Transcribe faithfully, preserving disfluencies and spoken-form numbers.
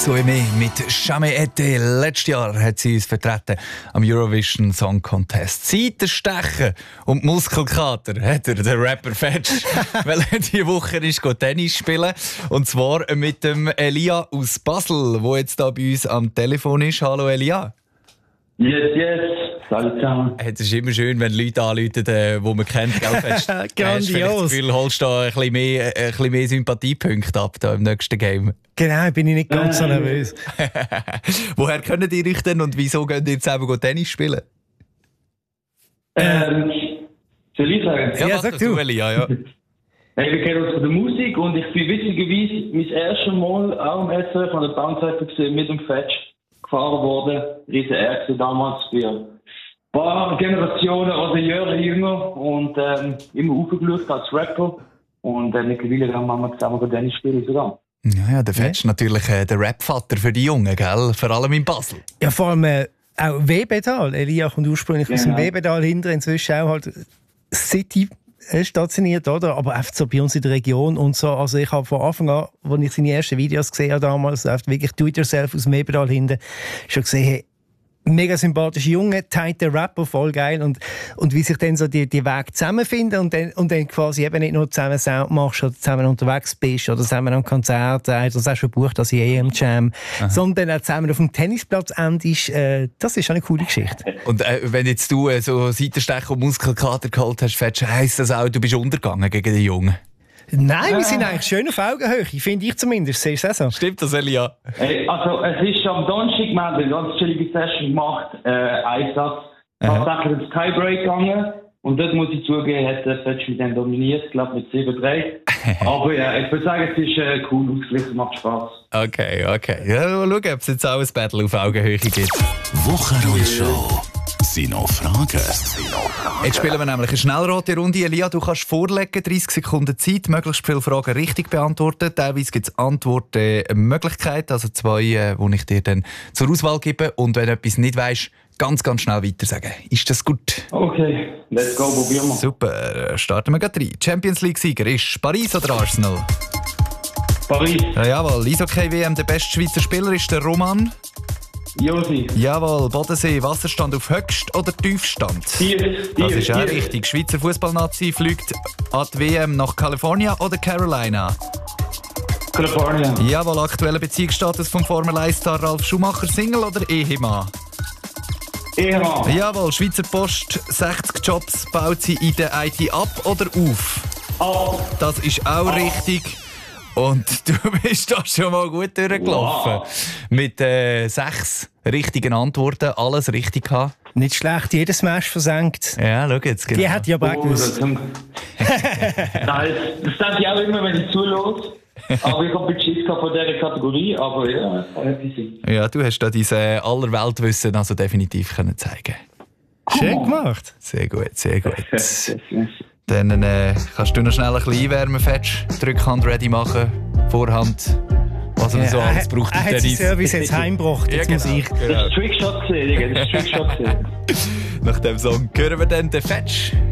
Zoe mit «Jamais été». Letztes Jahr hat sie uns vertreten am Eurovision Song Contest. Seitenstechen und Muskelkater hat er, der Rapper Fetch, weil er diese Woche ist Tennis spielen. Und zwar mit dem Elia aus Basel, der jetzt hier bei uns am Telefon ist. Hallo Elia. Yes, yes. Salut zusammen. Es ist immer schön, wenn Leute anrufen, die man kennt. Gell? Hast, Grandios. Hast du das Gefühl, holst du da ein bisschen mehr, ein bisschen mehr Sympathiepunkte ab da im nächsten Game? Genau, bin ich nicht ganz so nervös. Woher kennt ihr euch denn und wieso geht ihr zusammen Tennis spielen? Ähm, soll ich sagen? Ja, Ja, mach sag das du. Elia, ja. Hey, wir kennen uns von der Musik und ich bin witzigerweise mein erstes Mal auch im S R F von der Tanzseite gesehen, mit dem Fetch gefahren worden. Riesen Ärger damals für ein paar Generationen oder Jahre jünger und ähm, immer aufgeschaut als Rapper. Und äh, mittlerweile haben wir zusammen Tennis spielen sogar. Ja, ja, der Fetch natürlich äh, der Rap-Vater für die Jungen, gell? Vor allem in Basel. Ja, vor allem äh, auch Webedal. Elia kommt ursprünglich aus dem Genau. Webedal hinter, inzwischen auch halt City äh, stationiert, oder? Aber einfach so bei uns in der Region und so. Also ich habe von Anfang an, als ich seine ersten Videos gesehen habe damals, einfach wirklich Do-it-yourself aus dem Webedal hinten, schon gesehen, hey, mega sympathische Junge, tighter Rapper, voll geil. Und, und wie sich dann so die, die Wege zusammenfinden und dann, und dann quasi eben nicht nur zusammen Sound machst oder zusammen unterwegs bist oder zusammen am Konzert, äh, das hast du gebucht, also E M Jam, sondern auch zusammen auf dem Tennisplatz endest, äh, das ist schon eine coole Geschichte. Und äh, wenn jetzt du äh, so Seitenstechen und Muskelkater geholt hast, Fetch, heisst das auch, du bist untergegangen gegen die Jungen? Nein, wir sind eigentlich schön auf Augenhöhe, finde ich zumindest. Siehst du das so? Stimmt das, Elia? Hey, also es ist am Donnerstag, wir haben eine ganz chillige Session gemacht, äh, Einsatz, tatsächlich ins Tiebreak gegangen. Und dort muss ich zugeben, hat der Fetch mich dann dominiert, ich glaube mit sieben drei. Aber ja, ich würde sagen, es ist äh, cool ausgeglichen, macht Spaß. Okay, okay. Ja, mal schauen, ob es jetzt auch ein Battle auf Augenhöhe gibt. Wochenrundshow. Sind noch Fragen? Jetzt spielen wir nämlich eine Schnellrate-Runde. Elia, du kannst vorlegen, dreißig Sekunden Zeit, möglichst viele Fragen richtig beantworten. Teilweise gibt es Antwortmöglichkeiten, also zwei, äh, die ich dir dann zur Auswahl gebe. Und wenn du etwas nicht weisst, ganz, ganz schnell weiter sagen. Ist das gut? Okay, let's go, probieren wir. Super, starten wir gleich rein. Champions League-Sieger ist Paris oder Arsenal? Paris, Ja, jawohl. Eishockey-W M, der beste Schweizer Spieler ist der Roman. Josi, Jawohl. Bodensee, Wasserstand auf Höchst- oder Tiefstand? Tief, Das Tief, ist auch Tief. richtig. Schweizer Fußballnazi fliegt an die W M nach California oder Carolina? Kalifornien, Jawohl. Aktueller Beziehungsstatus vom Formel eins-Star Ralf Schumacher, Single oder Ehemann? Ehemann, Jawohl. Schweizer Post, sechzig Jobs baut sie in der I T ab oder auf? ab, Das ist auch richtig. Und du bist da schon mal gut durchgelaufen. Wow. Mit äh, sechs richtigen Antworten, alles richtig gehabt. Nicht schlecht, jedes Smash versenkt. Ja, schau jetzt. Genau. Die hat ja aber auch Oh, gewusst. das, das, das sage ich auch immer, wenn ich zuhöre. Aber ich habe ein bisschen Schiss gehabt von dieser Kategorie, aber ja, das kann etwas sein. Ja, du hast da dein äh, Allerweltwissen also definitiv können zeigen. Schön gemacht. Sehr gut, sehr gut. Yes, yes, yes. Dann äh, kannst du noch schnell ein bisschen einwärmen, Fetch. Die Rückhand ready machen, Vorhand, was man so er, alles braucht er im hat seinen Tennis. Service jetzt heimgebracht, jetzt Ja, muss genau, ich. Das genau. ist Trickshot gesehen, Digga, das ist Trickshot gesehen. Nach dem Song hören wir dann den Fetch.